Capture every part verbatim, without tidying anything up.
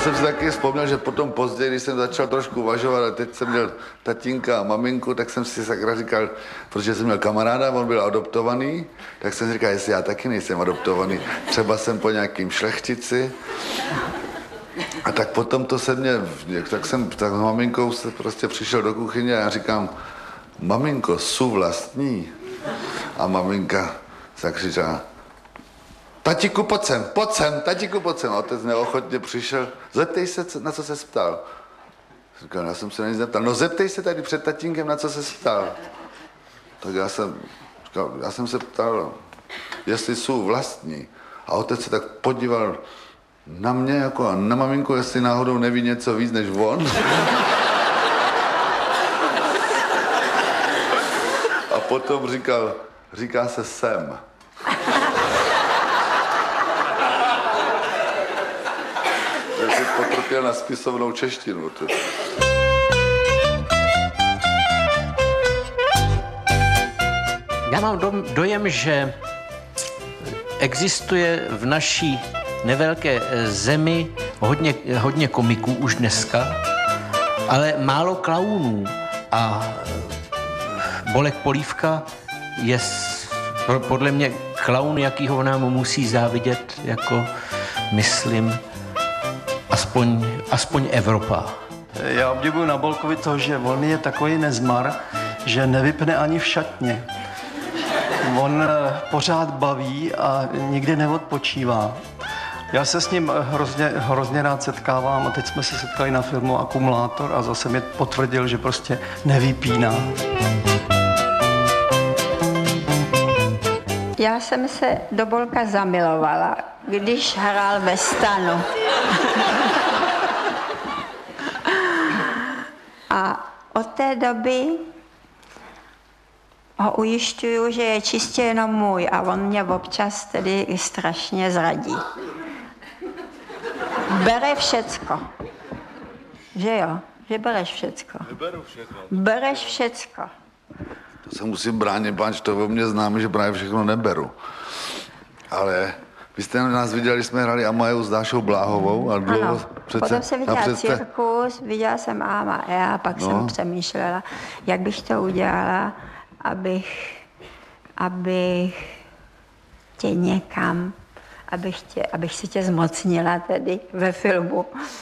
jsem si taky vzpomněl, že potom později, když jsem začal trošku uvažovat a teď jsem měl tatínka a maminku, tak jsem si sakra říkal, protože jsem měl kamaráda, on byl adoptovaný, tak jsem si říkal, jestli já taky nejsem adoptovaný, třeba jsem po nějakým šlechtici. A tak potom to se mě, tak jsem tak s maminkou se prostě přišel do kuchyně a já říkám, maminko, jsou vlastní. A maminka zakřičela, tatíku, pojď sem, pojď sem, tatíku, pojď sem. A otec neochotně přišel, zeptej se, na co se ptal. Říkal, já jsem se na nic neptal. No zeptej se tady před tatínkem, na co se ptal. Tak já jsem, říkal, já jsem se ptal, jestli jsou vlastní. A otec se tak podíval na mě jako na maminku, jestli náhodou neví něco víc než on. A potom říkal, říká se sem. Takže potrpěl na spisovnou češtinu. Já mám dojem, že existuje v naší nevelké zemi hodně, hodně komiků už dneska, ale málo klaunů. A Bolek Polívka je podle mě klaun, jakýho nám musí závidět, jako myslím, aspoň, aspoň Evropa. Já obdivuju na Bolkovi to, že on je takový nezmar, že nevypne ani v šatně. On pořád baví a nikdy neodpočívá. Já se s ním hrozně, hrozně rád setkávám a teď jsme se setkali na filmu Akumulátor a zase mi potvrdil, že prostě nevypíná. Já jsem se do Bolka zamilovala, když hrál ve Stanu. A od té doby ho ujišťuju, že je čistě jenom můj a on mě občas tedy strašně zradí. Bere všecko. Že jo? Že bereš všecko. Neberu všechno. Bereš všecko. To se musím bránit, páč, to o mě známe, že právě všechno neberu. Ale vy jste nás viděli, když jsme hráli Amajou s Dášou Bláhovou. A dlouho ano, přece, potom jsem viděla napřed... cirkus, viděla jsem Ama a já, pak no. jsem přemýšlela, jak bych to udělala, abych, abych tě někam, abych, tě, abych si tě zmocnila tedy ve filmu.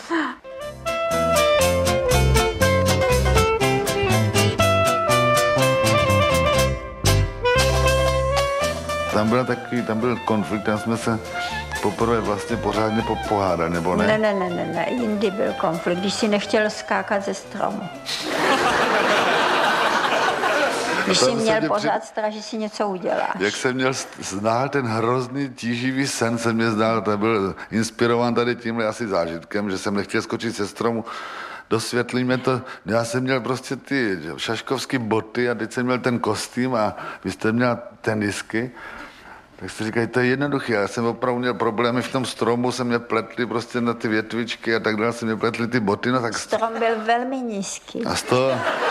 Tam byl takový, tam byl konflikt, tam jsme se poprvé vlastně pořádně popohádali, nebo ne? Ne, ne, ne, ne, ne, jindy byl konflikt, když si nechtěl skákat ze stromu. Když jsi měl pořád při... strach, že si něco uděláš. Jak jsem měl znát ten hrozný tíživý sen, se mě zdál, to byl inspirován tady tímhle asi zážitkem, že jsem nechtěl skočit ze stromu. Dosvětlí mě to, já jsem měl prostě ty šaškovský boty a teď jsem měl ten kostým a vy jste měl tenisky. Tak jste říkají, to je jednoduché. Já jsem opravdu měl problémy v tom stromu, se mě pletly prostě na ty větvičky a tak dále, se mě pletly ty boty. No, tak... Strom byl velmi nízký. A z toho...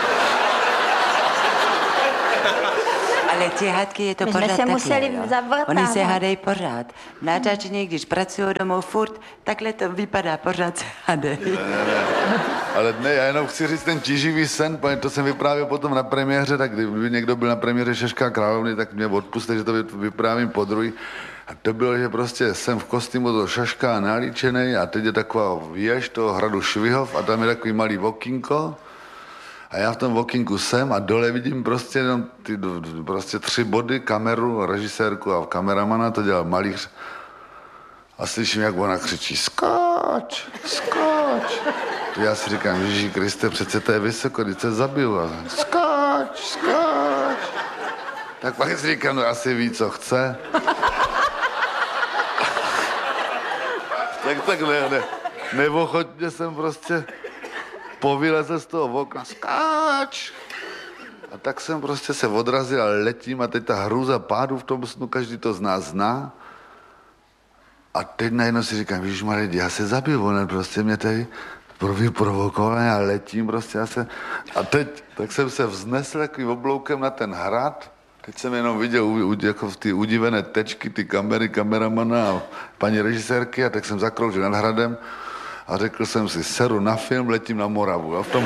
Ale ty hádky je to My pořád jsme se takhle, museli jo. zavrtávat. Oni se hádají pořád. Natáčení, když pracují domů furt, takhle to vypadá, pořád se hádají. Ne, ne, ne. Ale ne, já jenom chci říct ten tíživý sen, to jsem vyprávěl potom na premiéře, tak kdyby někdo byl na premiéře Šeška královny, tak mě odpuste, že to vyprávím podruhý. A to bylo, že prostě jsem v kostýmu do Šaška nalíčený a teď je taková věž toho hradu Švihov a tam je takový malý okýnko. A já v tom okýnku jsem a dole vidím prostě jenom ty prostě tři body, kameru, režisérku a kameramana, to dělal malíř. A slyším, jak ona křičí, skoč, skoč. To já si říkám, Ježíši Kriste, přece to je vysoko, když se zabiju. A skoč, skoč. Tak pak si říkám, no asi ví, co chce. tak tak ne, ne, neochotně jsem prostě povylezl z toho okna, skáč. A tak jsem prostě se odrazil a letím a teď ta hrůza pádu v tom snu, každý to z nás zná. A teď najednou si říkám, ježišmarja, já se zabiju, on prostě mě tady vyprovokoval, já letím prostě, já se... A teď, tak jsem se vznesl takovým obloukem na ten hrad, teď jsem jenom viděl u, u, jako ty udivené tečky, ty kamery, kameramana a paní režisérky a tak jsem zakroužil nad hradem a řekl jsem si, seru na film, letím na Moravu. A v tom,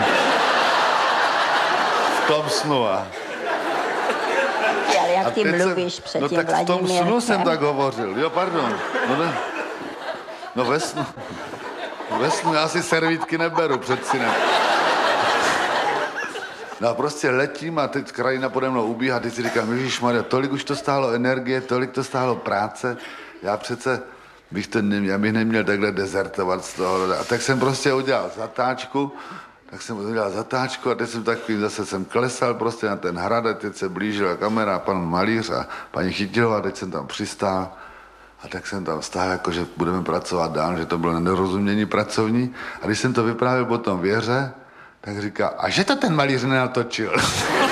v tom snu. A, Ale jak a ty teď mluvíš jsem, před no tím tak v tom snu Vladimírkem. jsem tak hovořil. Jo, pardon. No, ne, no ve snu. Ve snu já si servítky neberu před synem. No a prostě letím a teď krajina pode mnou ubíhá a teď si říkám, ježišmarja, tolik už to stálo energie, tolik to stálo práce, já přece bych, to neměl, já bych neměl takhle dezertovat z toho. A tak jsem prostě udělal zatáčku, tak jsem udělal zatáčku a teď jsem takový, zase jsem klesal prostě na ten hrad a teď se blížila kamera, pan malíř a paní Chytilová, teď jsem tam přistál a tak jsem tam stál, jako že budeme pracovat dál, že to bylo nedorozumění pracovní a když jsem to vyprávěl potom Věře, tak říká, a že to ten malíř nenatočil?